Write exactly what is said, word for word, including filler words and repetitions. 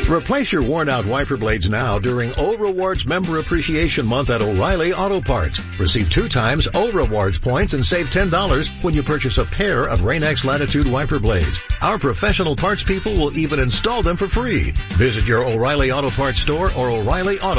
Replace your worn-out wiper blades now during O Rewards Member Appreciation Month at O'Reilly Auto Parts. Receive two times O Rewards points and save ten dollars when you purchase a pair of Rain-X Latitude wiper blades. Our professional parts people will even install them for free. Visit your O'Reilly Auto Parts store or O'Reilly Auto